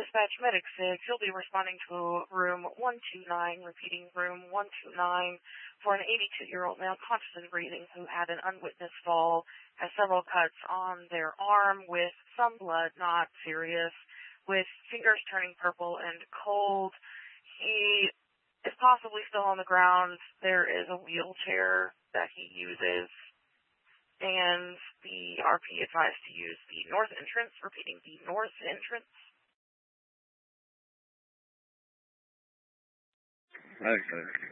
Dispatch Medic 6, you'll be responding to room 129, repeating room 129, for an 82-year-old male conscious and breathing who had an unwitnessed fall, has several cuts on their arm with some blood, not serious, with fingers turning purple and cold. He is possibly still on the ground. There is a wheelchair that he uses, and the RP advised to use the north entrance, repeating the north entrance. Okay.